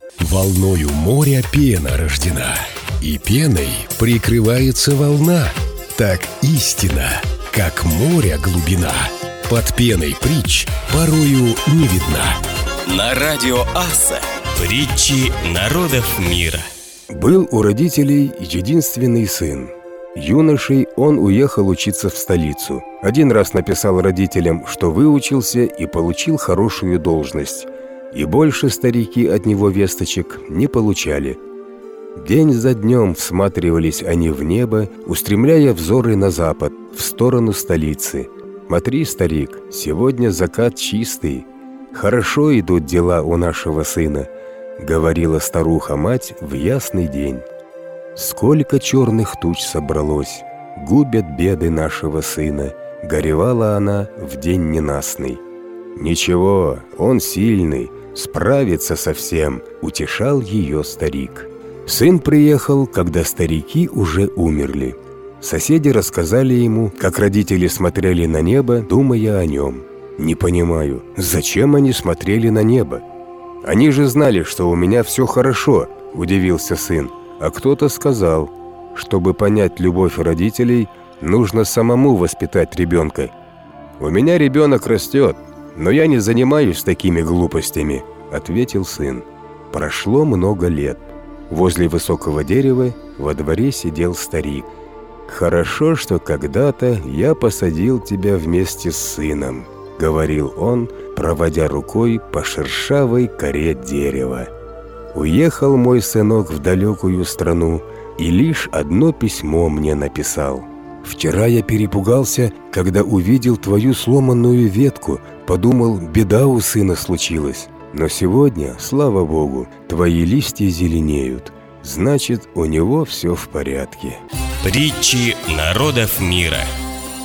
Волною моря пена рождена, и пеной прикрывается волна. Так истина, как моря глубина, под пеной притч порою не видна. На радио Аса притчи народов мира. Был у родителей единственный сын. Юношей он уехал учиться в столицу. Один раз написал родителям, что выучился и получил хорошую должность. И больше старики от него весточек не получали. День за днем всматривались они в небо, устремляя взоры на запад, в сторону столицы. «Смотри, старик, сегодня закат чистый. Хорошо идут дела у нашего сына», — говорила старуха-мать в ясный день. «Сколько черных туч собралось, губят беды нашего сына», — горевала она в день ненастный. «Ничего, он сильный, справится со всем», — утешал ее старик. Сын приехал, когда старики уже умерли. Соседи рассказали ему, как родители смотрели на небо, думая о нем. «Не понимаю, зачем они смотрели на небо? Они же знали, что у меня все хорошо», — удивился сын. А кто-то сказал, чтобы понять любовь родителей, нужно самому воспитать ребенка. «У меня ребенок растет, но я не занимаюсь такими глупостями», — ответил сын. Прошло много лет. Возле высокого дерева во дворе сидел старик. «Хорошо, что когда-то я посадил тебя вместе с сыном», — говорил он, проводя рукой по шершавой коре дерева. «Уехал мой сынок в далекую страну и лишь одно письмо мне написал. Вчера я перепугался, когда увидел твою сломанную ветку, подумал, беда у сына случилась. Но сегодня, слава Богу, твои листья зеленеют, значит, у него все в порядке». Притчи народов мира.